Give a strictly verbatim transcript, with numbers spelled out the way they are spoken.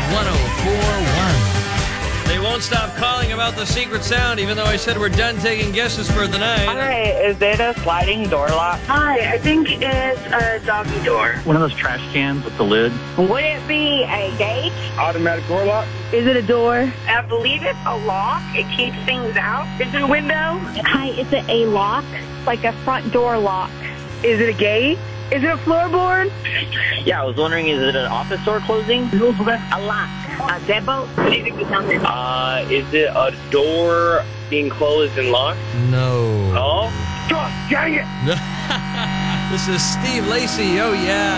one oh four point one. They won't stop calling about the secret sound, even though I said we're done taking guesses for the night. Hi, is it a sliding door lock? Hi, I think it's a doggy door. One of those trash cans with the lid. Would it be a gate? Automatic door lock? Is it a door? I believe it's a lock. It keeps things out. Is it a window? Hi, is it a lock? Like a front door lock? Is it a gate? Is it a floorboard? Yeah, I was wondering, is it an office door closing? A lock. A deadbolt? Uh, is it a door being closed and locked? No. Oh? God dang it! This is Steve Lacy. Oh, yeah.